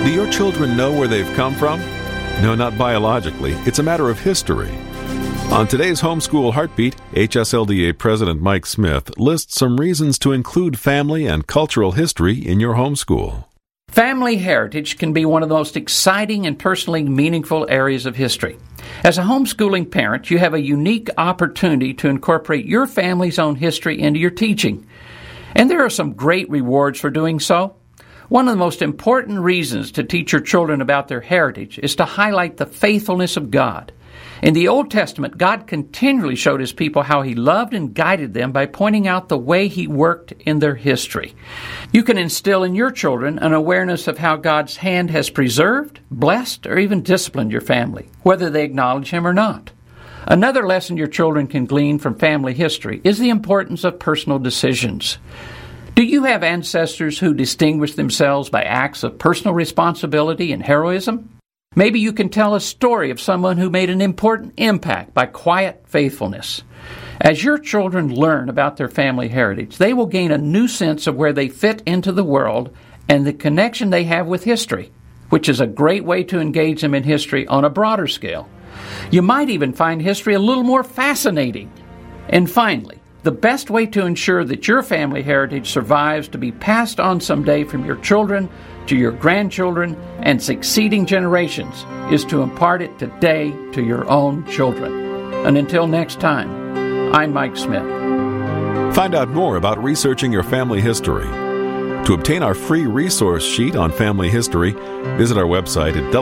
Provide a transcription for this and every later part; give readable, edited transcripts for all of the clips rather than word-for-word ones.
Do your children know where they've come from? No, not biologically. It's a matter of history. On today's Homeschool Heartbeat, HSLDA President Mike Smith lists some reasons to include family and cultural history in your homeschool. Family heritage can be one of the most exciting and personally meaningful areas of history. As a homeschooling parent, you have a unique opportunity to incorporate your family's own history into your teaching. And there are some great rewards for doing so. One of the most important reasons to teach your children about their heritage is to highlight the faithfulness of God. In the Old Testament, God continually showed His people how He loved and guided them by pointing out the way He worked in their history. You can instill in your children an awareness of how God's hand has preserved, blessed, or even disciplined your family, whether they acknowledge Him or not. Another lesson your children can glean from family history is the importance of personal decisions. Do you have ancestors who distinguished themselves by acts of personal responsibility and heroism? Maybe you can tell a story of someone who made an important impact by quiet faithfulness. As your children learn about their family heritage, they will gain a new sense of where they fit into the world and the connection they have with history, which is a great way to engage them in history on a broader scale. You might even find history a little more fascinating. And finally, the best way to ensure that your family heritage survives to be passed on someday from your children to your grandchildren and succeeding generations is to impart it today to your own children. And until next time, I'm Mike Smith. Find out more about researching your family history. To obtain our free resource sheet on family history, visit our website at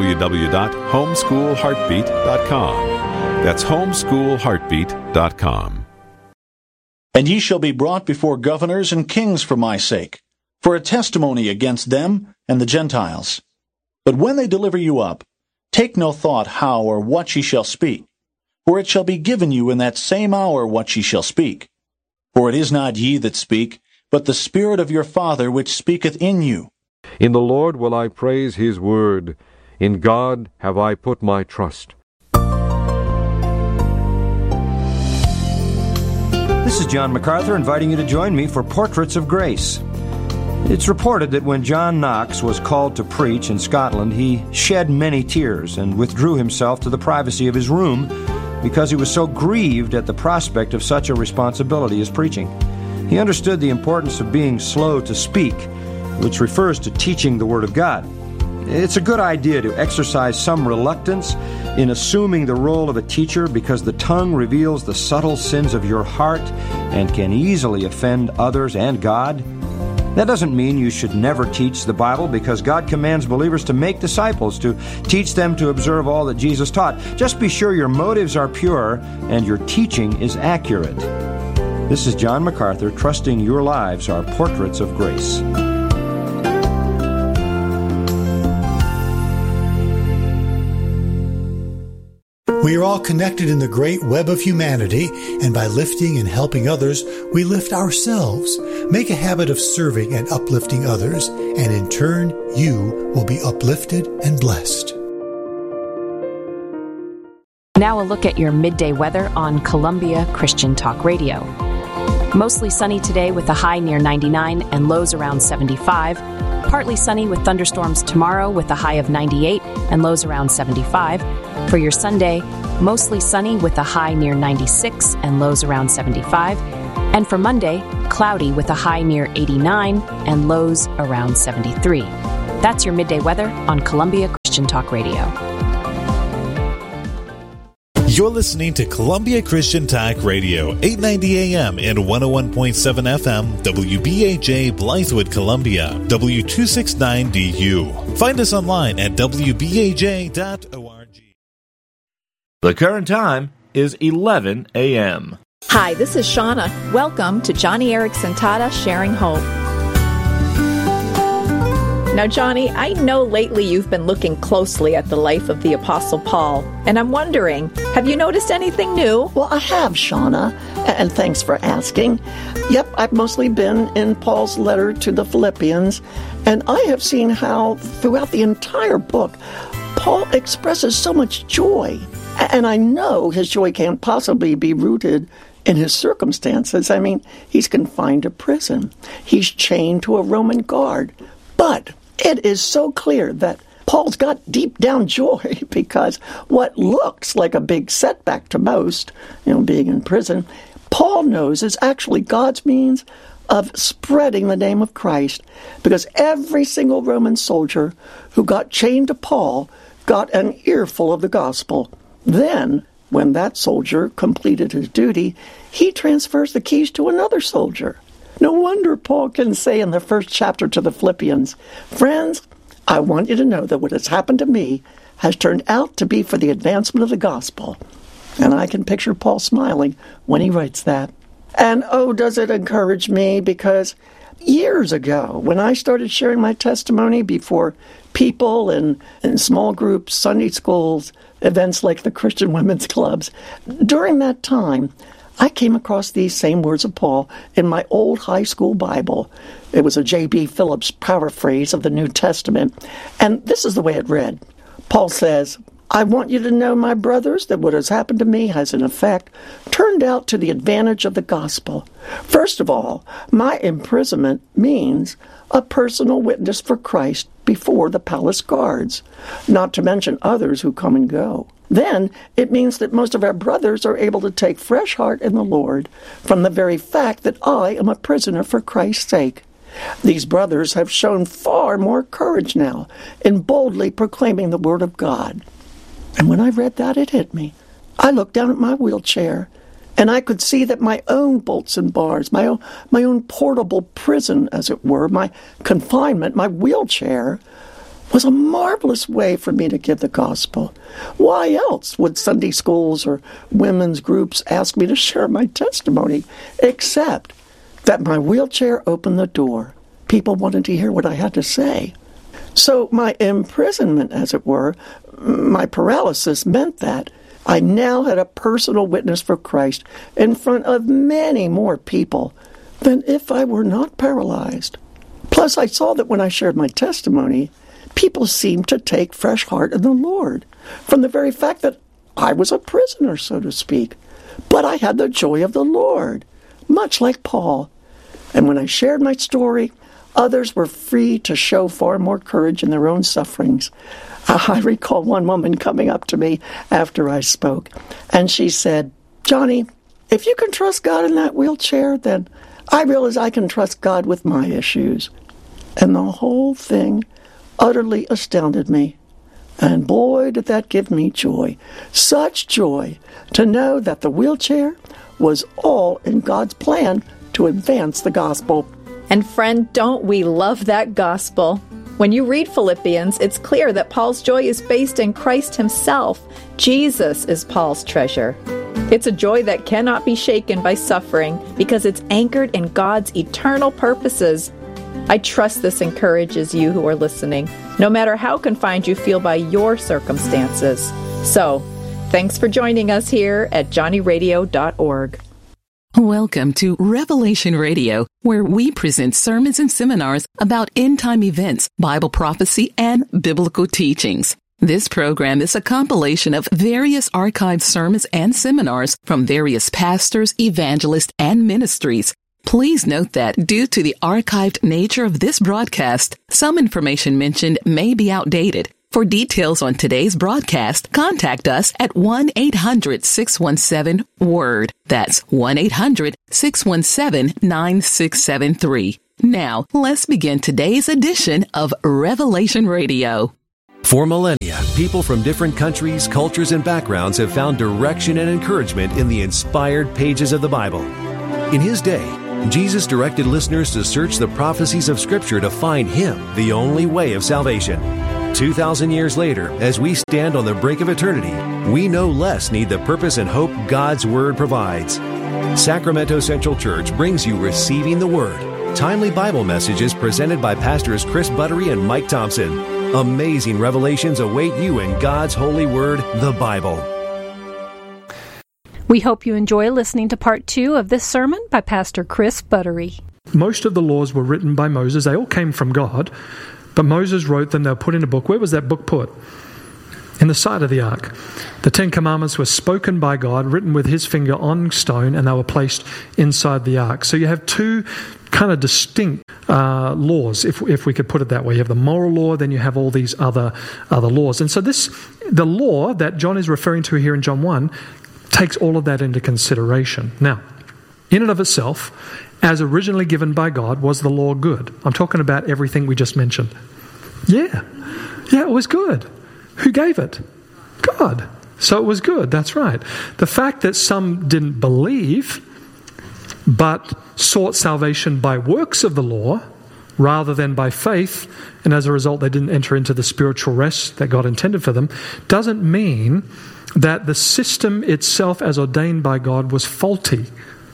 www.homeschoolheartbeat.com. That's homeschoolheartbeat.com. And ye shall be brought before governors and kings for my sake, for a testimony against them and the Gentiles. But when they deliver you up, take no thought how or what ye shall speak, for it shall be given you in that same hour what ye shall speak. For it is not ye that speak, but the Spirit of your Father which speaketh in you. In the Lord will I praise His word. In God have I put my trust. This is John MacArthur inviting you to join me for Portraits of Grace. It's reported that when John Knox was called to preach in Scotland, he shed many tears and withdrew himself to the privacy of his room because he was so grieved at the prospect of such a responsibility as preaching. He understood the importance of being slow to speak, which refers to teaching the Word of God. It's a good idea to exercise some reluctance in assuming the role of a teacher because the tongue reveals the subtle sins of your heart and can easily offend others and God. That doesn't mean you should never teach the Bible, because God commands believers to make disciples, to teach them to observe all that Jesus taught. Just be sure your motives are pure and your teaching is accurate. This is John MacArthur, trusting your lives are portraits of grace. We are all connected in the great web of humanity, and by lifting and helping others, we lift ourselves. Make a habit of serving and uplifting others, and in turn, you will be uplifted and blessed. Now a look at your midday weather on Columbia Christian Talk Radio. Mostly sunny today with a high near 99 and lows around 75. Partly sunny with thunderstorms tomorrow with a high of 98 and lows around 75. For your Sunday, mostly sunny with a high near 96 and lows around 75. And for Monday, cloudy with a high near 89 and lows around 73. That's your midday weather on Columbia Christian Talk Radio. You're listening to Columbia Christian Talk Radio, 890 AM and 101.7 FM, WBAJ Blythewood, Columbia, W269DU. Find us online at WBAJ.org. The current time is 11 a.m. Hi, this is Shauna. Welcome to Johnny Erickson Tata Sharing Hope. Now, Johnny, I know lately you've been looking closely at the life of the Apostle Paul, and I'm wondering, have you noticed anything new? Well, I have, Shauna, and thanks for asking. Yep, I've mostly been in Paul's letter to the Philippians, and I have seen how throughout the entire book, Paul expresses so much joy. And I know his joy can't possibly be rooted in his circumstances. I mean, he's confined to prison. He's chained to a Roman guard. But It is so clear that Paul's got deep down joy because what looks like a big setback to most, being in prison, Paul knows is actually God's means of spreading the name of Christ, because every single Roman soldier who got chained to Paul got an earful of the gospel. Then, when that soldier completed his duty, he transfers the keys to another soldier. No wonder Paul can say in the first chapter to the Philippians, "Friends, I want you to know that what has happened to me has turned out to be for the advancement of the gospel." And I can picture Paul smiling when he writes that. And does it encourage me, because years ago, when I started sharing my testimony before people in small groups, Sunday schools, events like the Christian Women's Clubs, during that time, I came across these same words of Paul in my old high school Bible. It was a J.B. Phillips paraphrase of the New Testament, and this is the way it read. Paul says, "I want you to know, my brothers, that what has happened to me has in effect turned out to the advantage of the gospel. First of all, my imprisonment means a personal witness for Christ before the palace guards, not to mention others who come and go. Then it means that most of our brothers are able to take fresh heart in the Lord from the very fact that I am a prisoner for Christ's sake. These brothers have shown far more courage now in boldly proclaiming the word of God." And when I read that, it hit me. I looked down at my wheelchair, and I could see that my own bolts and bars, my own portable prison, as it were, my confinement, my wheelchair, was a marvelous way for me to give the gospel. Why else would Sunday schools or women's groups ask me to share my testimony, except that my wheelchair opened the door? People wanted to hear what I had to say. So my imprisonment, as it were, my paralysis, meant that I now had a personal witness for Christ in front of many more people than if I were not paralyzed. Plus, I saw that when I shared my testimony, people seemed to take fresh heart in the Lord from the very fact that I was a prisoner, so to speak. But I had the joy of the Lord, much like Paul. And when I shared my story, others were free to show far more courage in their own sufferings. I recall one woman coming up to me after I spoke, and she said, "Johnny, if you can trust God in that wheelchair, then I realize I can trust God with my issues." And the whole thing utterly astounded me. And boy, did that give me joy. Such joy to know that the wheelchair was all in God's plan to advance the gospel. And friend, don't we love that gospel? When you read Philippians, it's clear that Paul's joy is based in Christ himself. Jesus is Paul's treasure. It's a joy that cannot be shaken by suffering because it's anchored in God's eternal purposes. I trust this encourages you who are listening, no matter how confined you feel by your circumstances. So, thanks for joining us here at johnnyradio.org. Welcome to Revelation Radio, where we present sermons and seminars about end-time events, Bible prophecy, and biblical teachings. This program is a compilation of various archived sermons and seminars from various pastors, evangelists, and ministries. Please note that due to the archived nature of this broadcast, some information mentioned may be outdated. For details on today's broadcast, contact us at 1-800-617-WORD. That's 1-800-617-9673. Now, let's begin today's edition of Revelation Radio. For millennia, people from different countries, cultures, and backgrounds have found direction and encouragement in the inspired pages of the Bible. In his day, Jesus directed listeners to search the prophecies of Scripture to find Him, the only way of salvation. 2,000 years later, as we stand on the brink of eternity, we no less need the purpose and hope God's Word provides. Sacramento Central Church brings you Receiving the Word, timely Bible messages presented by Pastors Chris Buttery and Mike Thompson. Amazing revelations await you in God's holy Word, the Bible. We hope you enjoy listening to part 2 of this sermon by Pastor Chris Buttery. Most of the laws were written by Moses. They all came from God. But Moses wrote them, they were put in a book. Where was that book put? in the side of the ark. The 10 Commandments were spoken by God, written with his finger on stone, and they were placed inside the ark. So you have two kind of distinct laws, if we could put it that way. You have the moral law, then you have all these other laws. And so the law that John is referring to here in John 1 takes all of that into consideration. Now, in and of itself, as originally given by God, was the law good? I'm talking about everything we just mentioned. Yeah, it was good. Who gave it? God. So it was good, that's right. The fact that some didn't believe, but sought salvation by works of the law rather than by faith, and as a result they didn't enter into the spiritual rest that God intended for them, doesn't mean that the system itself as ordained by God was faulty.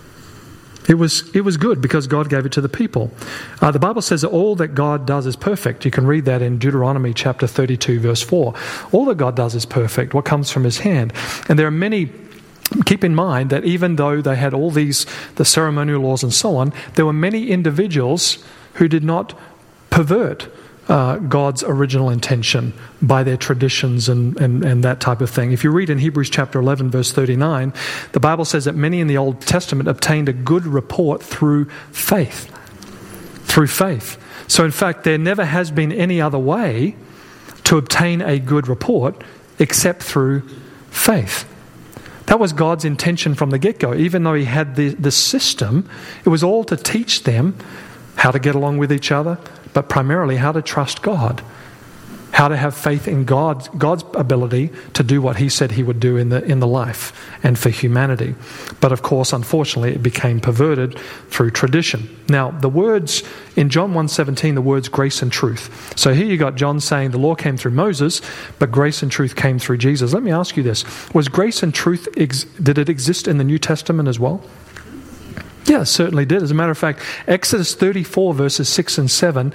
It was good because God gave it to the people. The Bible says that all that God does is perfect. You can read that in Deuteronomy chapter 32, verse 4. All that God does is perfect, what comes from his hand. And there are many, keep in mind that even though they had all the ceremonial laws and so on, there were many individuals who did not pervert God's original intention by their traditions and that type of thing. If you read in Hebrews chapter 11, verse 39, the Bible says that many in the Old Testament obtained a good report through faith. Through faith. So in fact, there never has been any other way to obtain a good report except through faith. That was God's intention from the get-go. Even though he had the system, it was all to teach them how to get along with each other, but primarily how to trust God, how to have faith in God's ability to do what he said he would do in the life and for humanity. But of course, unfortunately, it became perverted through tradition. Now, the words in John 1:17, the words grace and truth. So here you got John saying the law came through Moses, but grace and truth came through Jesus. Let me ask you this. Was grace and truth, did it exist in the New Testament as well? Yeah, it certainly did. As a matter of fact, Exodus 34 verses 6 and 7,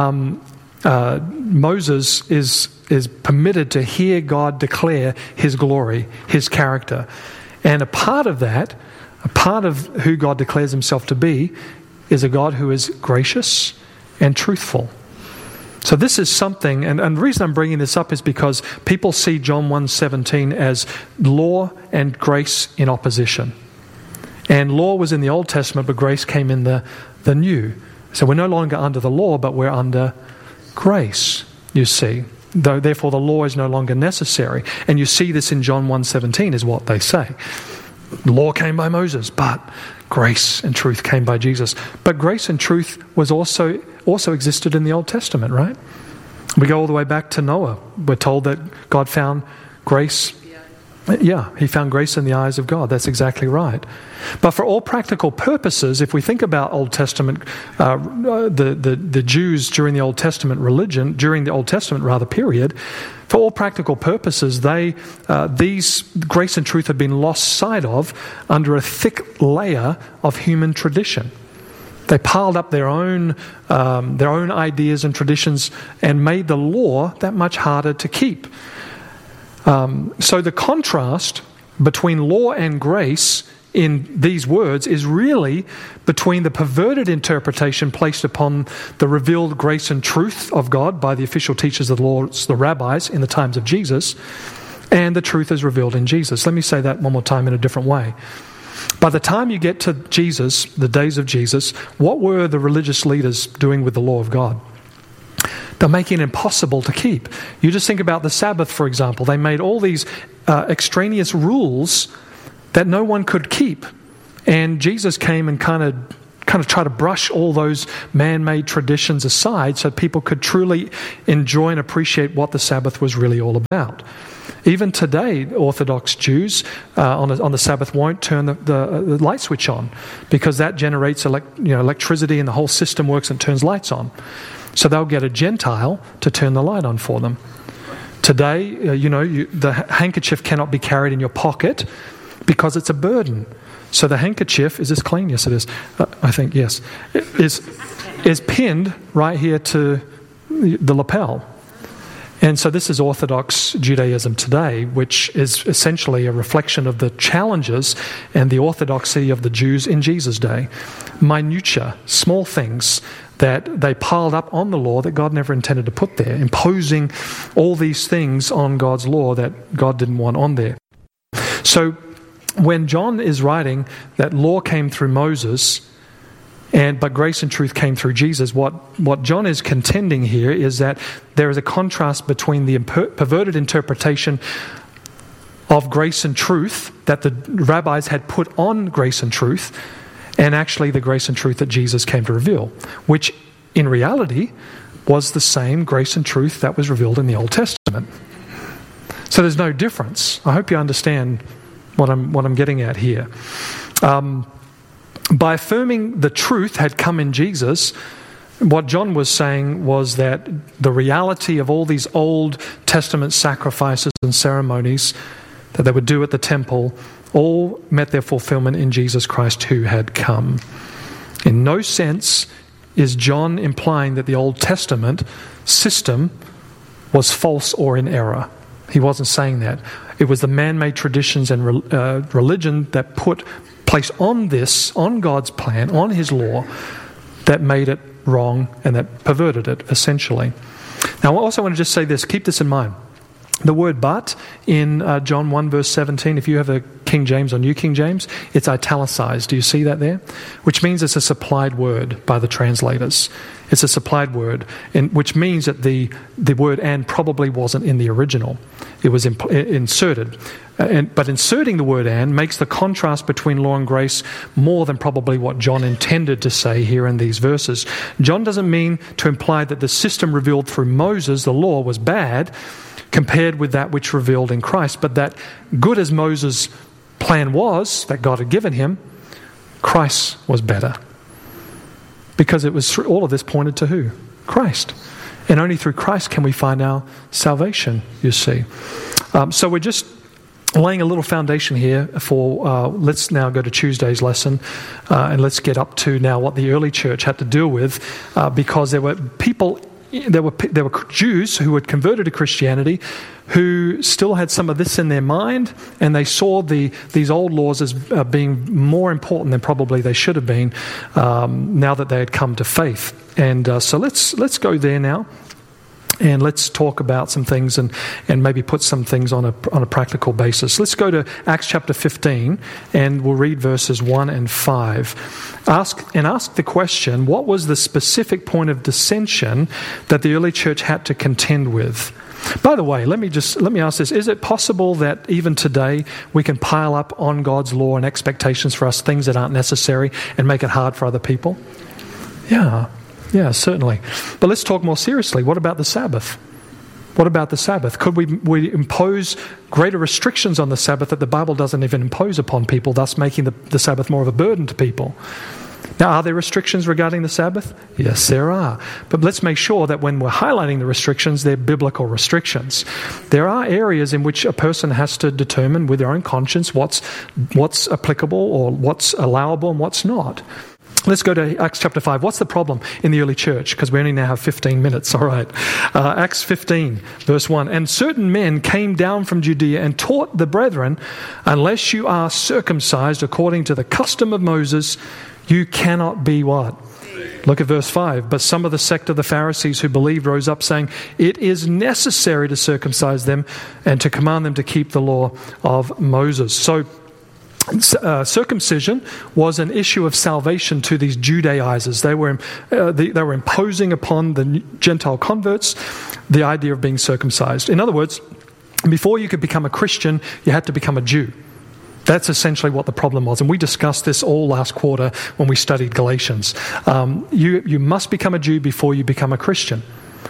Moses is permitted to hear God declare his glory, his character. And a part of that, a part of who God declares himself to be, is a God who is gracious and truthful. So this is something, and the reason I'm bringing this up is because people see John 1:17 as law and grace in opposition. And law was in the Old Testament, but grace came in the New. So we're no longer under the law, but we're under grace, you see. Therefore, the law is no longer necessary. And you see this in John 1:17 is what they say. The law came by Moses, but grace and truth came by Jesus. But grace and truth was also existed in the Old Testament, right? We go all the way back to Noah. We're told that God found grace. Yeah, he found grace in the eyes of God. That's exactly right. But for all practical purposes, if we think about Old Testament, the Jews during the Old Testament period, for all practical purposes, these grace and truth had been lost sight of under a thick layer of human tradition. They piled up their own ideas and traditions and made the law that much harder to keep. So the contrast between law and grace in these words is really between the perverted interpretation placed upon the revealed grace and truth of God by the official teachers of the law, the rabbis in the times of Jesus, and the truth is revealed in Jesus. Let me say that one more time in a different way. By the time you get to Jesus, the days of Jesus, what were the religious leaders doing with the law of God? They're making it impossible to keep. You just think about the Sabbath, for example. They made all these extraneous rules that no one could keep. And Jesus came and kind of tried to brush all those man-made traditions aside so people could truly enjoy and appreciate what the Sabbath was really all about. Even today, Orthodox Jews on the Sabbath won't turn the light switch on because that generates electricity and the whole system works and turns lights on. So they'll get a Gentile to turn the light on for them. Today, the handkerchief cannot be carried in your pocket because it's a burden. So the handkerchief, is this clean? Yes, it is. I think, yes. Is pinned right here to the lapel. And so this is Orthodox Judaism today, which is essentially a reflection of the challenges and the orthodoxy of the Jews in Jesus' day. Minutia, small things that they piled up on the law that God never intended to put there, imposing all these things on God's law that God didn't want on there. So when John is writing that law came through Moses, but grace and truth came through Jesus, what John is contending here is that there is a contrast between the perverted interpretation of grace and truth that the rabbis had put on grace and truth, and actually the grace and truth that Jesus came to reveal, which in reality was the same grace and truth that was revealed in the Old Testament. So there's no difference. I hope you understand what I'm getting at here. By affirming the truth had come in Jesus, what John was saying was that the reality of all these Old Testament sacrifices and ceremonies that they would do at the temple all met their fulfillment in Jesus Christ who had come. In no sense is John implying that the Old Testament system was false or in error. He wasn't saying that. It was the man-made traditions and religion that put place on this, on God's plan, on His law, that made it wrong and that perverted it, essentially. Now, I also want to just say this, keep this in mind. The word but in John 1 verse 17, if you have a King James or New King James, it's italicized. Do you see that there? Which means it's a supplied word by the translators. It's a supplied word, which means that the word and probably wasn't in the original. It was inserted. But inserting the word and makes the contrast between law and grace more than probably what John intended to say here in these verses. John doesn't mean to imply that the system revealed through Moses, the law, was bad compared with that which revealed in Christ, but that good as Moses' plan was, that God had given him, Christ was better. Because it was through, all of this pointed to who? Christ. And only through Christ can we find our salvation, you see. So we're just laying a little foundation here for, let's now go to Tuesday's lesson, and let's get up to now what the early church had to deal with, because there were people, there were Jews who had converted to Christianity who still had some of this in their mind, and they saw these old laws as being more important than probably they should have been now that they had come to faith. And so let's go there now. And let's talk about some things and maybe put some things on a practical basis. Let's go to Acts chapter 15, and we'll read verses 1 and 5. Ask the question, what was the specific point of dissension that the early church had to contend with? By the way, let me ask this. Is it possible that even today we can pile up on God's law and expectations for us things that aren't necessary and make it hard for other people? Yeah, certainly. But let's talk more seriously. What about the Sabbath? What about the Sabbath? Could we impose greater restrictions on the Sabbath that the Bible doesn't even impose upon people, thus making the Sabbath more of a burden to people? Now, are there restrictions regarding the Sabbath? Yes, there are. But let's make sure that when we're highlighting the restrictions, they're biblical restrictions. There are areas in which a person has to determine with their own conscience what's applicable or what's allowable and what's not. Let's go to Acts chapter 5. What's the problem in the early church? Because we only now have 15 minutes. All right. Acts 15, verse 1. And certain men came down from Judea and taught the brethren, unless you are circumcised according to the custom of Moses, you cannot be what? Look at verse 5. But some of the sect of the Pharisees who believed rose up, saying, it is necessary to circumcise them and to command them to keep the law of Moses. So circumcision was an issue of salvation to these Judaizers. They were imposing upon the Gentile converts the idea of being circumcised. In other words, before you could become a Christian, you had to become a Jew. That's essentially what the problem was. And we discussed this all last quarter when we studied Galatians. You must become a Jew before you become a Christian.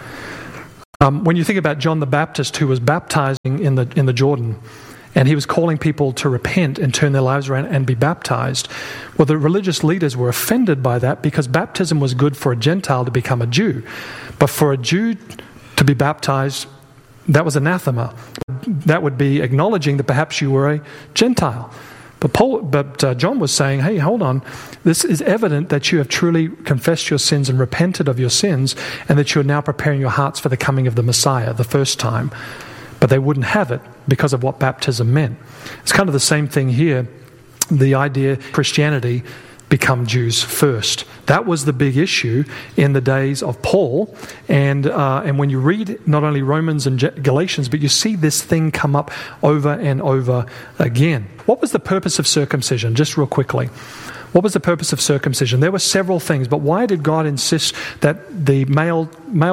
When you think about John the Baptist, who was baptizing in the Jordan, and he was calling people to repent and turn their lives around and be baptized. Well, the religious leaders were offended by that because baptism was good for a Gentile to become a Jew. But for a Jew to be baptized, that was anathema. That would be acknowledging that perhaps you were a Gentile. But John was saying, hey, hold on. This is evident that you have truly confessed your sins and repented of your sins, and that you are now preparing your hearts for the coming of the Messiah the first time. But they wouldn't have it because of what baptism meant. It's kind of the same thing here. The idea Christianity become Jews first. That was the big issue in the days of Paul. And when you read not only Romans and Galatians, but you see this thing come up over and over again. What was the purpose of circumcision? Just real quickly. What was the purpose of circumcision? There were several things, but why did God insist that the male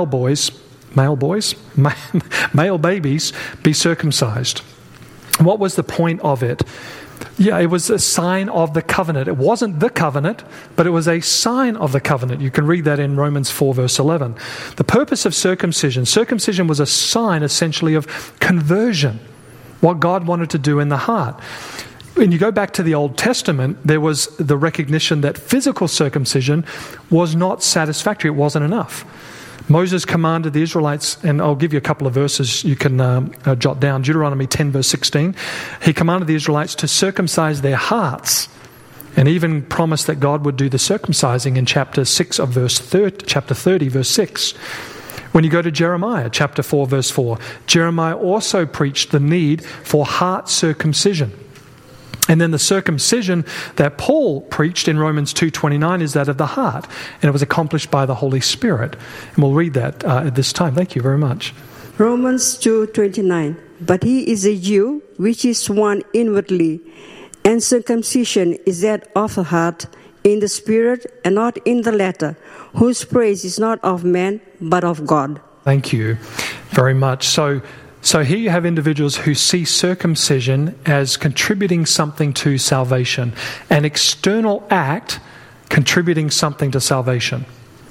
babies be circumcised? What was the point of it? Yeah, it was a sign of the covenant. It wasn't the covenant, but it was a sign of the covenant. You can read that in Romans 4 verse 11. The purpose of circumcision was a sign essentially of conversion, what God wanted to do in the heart. When you go back to the Old Testament, there was the recognition that physical circumcision was not satisfactory. It wasn't enough. Moses commanded the Israelites, and I'll give you a couple of verses you can jot down. Deuteronomy 10 verse 16. He commanded the Israelites to circumcise their hearts, and even promised that God would do the circumcising in chapter 6 of chapter 30 verse 6. When you go to Jeremiah chapter 4 verse 4, Jeremiah also preached the need for heart circumcision. And then the circumcision that Paul preached in Romans 2:29 is that of the heart, and it was accomplished by the Holy Spirit. And we'll read that at this time. Thank you very much. Romans 2:29. But he is a Jew, which is one inwardly, and circumcision is that of the heart, in the spirit and not in the letter, whose praise is not of man, but of God. Thank you very much. So here you have individuals who see circumcision as contributing something to salvation, an external act contributing something to salvation.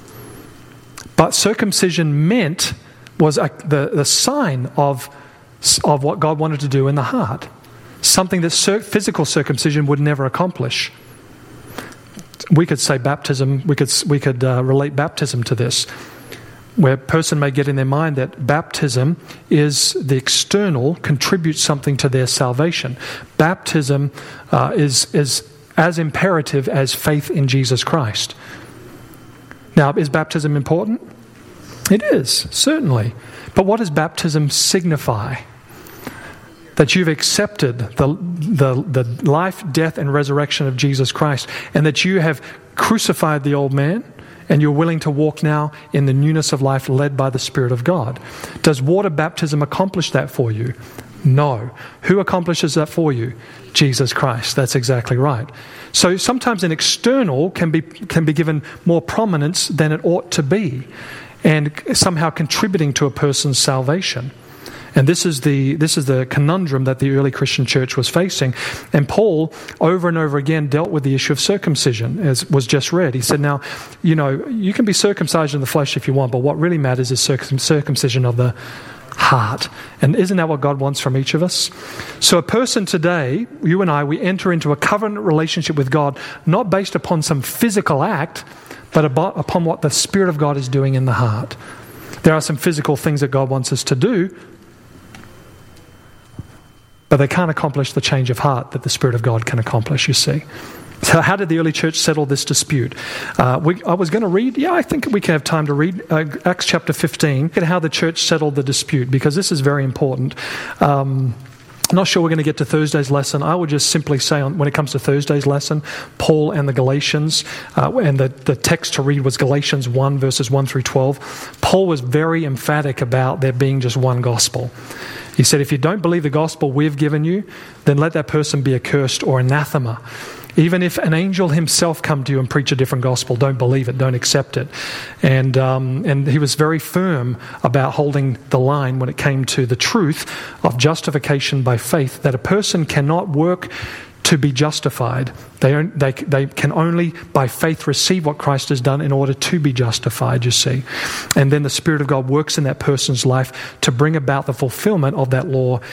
But circumcision was the sign of what God wanted to do in the heart, something that physical circumcision would never accomplish. We could say baptism, we could relate baptism to this, where a person may get in their mind that baptism is the external, contributes something to their salvation. Baptism is as imperative as faith in Jesus Christ. Now, is baptism important? It is, certainly. But what does baptism signify? That you've accepted the life, death, and resurrection of Jesus Christ, and that you have crucified the old man, and you're willing to walk now in the newness of life led by the Spirit of God. Does water baptism accomplish that for you? No. Who accomplishes that for you? Jesus Christ. That's exactly right. So sometimes an external can be given more prominence than it ought to be, and somehow contributing to a person's salvation. And this is the conundrum that the early Christian church was facing. And Paul, over and over again, dealt with the issue of circumcision, as was just read. He said, now, you can be circumcised in the flesh if you want, but what really matters is circumcision of the heart. And isn't that what God wants from each of us? So a person today, you and I, we enter into a covenant relationship with God, not based upon some physical act, but upon what the Spirit of God is doing in the heart. There are some physical things that God wants us to do, but they can't accomplish the change of heart that the Spirit of God can accomplish, you see. So how did the early church settle this dispute? I was going to read, I think we can have time to read Acts chapter 15, look at how the church settled the dispute, because this is very important. I'm not sure we're going to get to Thursday's lesson. I would just simply say, when it comes to Thursday's lesson, Paul and the Galatians, and the text to read was Galatians 1, verses 1 through 12. Paul was very emphatic about there being just one gospel. He said, if you don't believe the gospel we've given you, then let that person be accursed or anathema. Even if an angel himself come to you and preach a different gospel, don't believe it, don't accept it. And he was very firm about holding the line when it came to the truth of justification by faith, that a person cannot work to be justified. They can only by faith receive what Christ has done in order to be justified, you see. And then the Spirit of God works in that person's life to bring about the fulfillment of that law